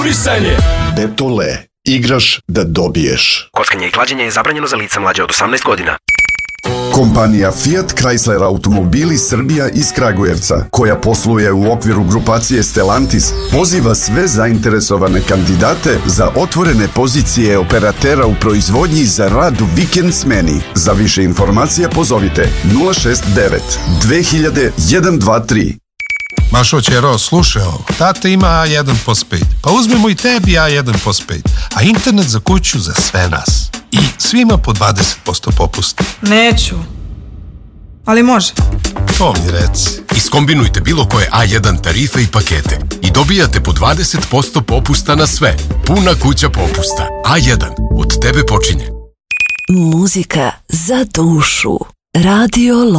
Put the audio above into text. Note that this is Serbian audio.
Betole, igraš da dobiješ. Kockanje i klađenje je zabranjeno za lica mlađe od 18 godina. Kompanija Fiat Chrysler Automobili Srbija iz Kragujevca, koja posluje u okviru grupacije Stellantis, poziva sve zainteresovane kandidate za otvorene pozicije operatera u proizvodnji za rad u vikend smeni. Za više informacija pozovite 069 2000 123. Mašo Ćero, slušaj ovo. Tata ima A1 postpaid. Pa uzmemo i tebi A1 postpaid. A internet za kuću za sve nas. I svima po 20% popusta. Neću. Ali može. To mi reci. Iskombinujte bilo koje A1 tarife i pakete i dobijate po 20% popusta na sve. Puna kuća popusta. A1. Od tebe počinje. Muzika za dušu. Radio